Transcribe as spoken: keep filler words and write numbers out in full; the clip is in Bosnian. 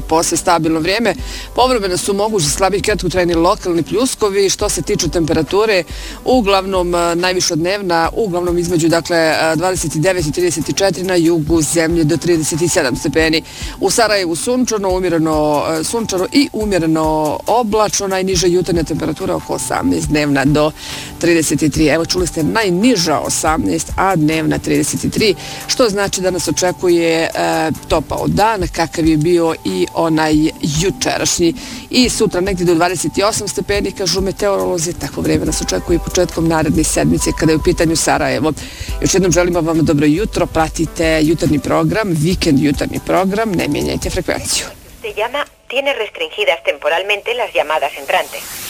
posve stabilno vrijeme. Povremeno su mogući slabi kratkotrajni lokalni pljuskovi. Što se tiče temperature, uglavnom najvišodnevna, uglavnom između dakle dvadeset devet i trideset četiri, na jugu zemlje do trideset sedam stepeni. U Sarajevu sunčano, umjereno sunčano i umjereno oblačno, najniža jutarnja temperatura oko osamnaest, dnevna do trideset tri. Evo, čuli ste, najniža osamnaest, a dnevna trideset tri, što znači da nas očekuje e, topao dan, kakav je bio i onaj jučerašnji. I sutra negdje do dvadeset osam stepeni, kažu meteorolozi, takvo vrijeme nas očekuje i početkom naredne sedmice kada je u pitanju Sarajevo. Još jednom želimo vam dobro jutro, pratite jutarnji program, vikend jutarnji program, ne mijenjajte frekvenciju. Se llama tiene restringidas temporalmente las llamadas entrantes.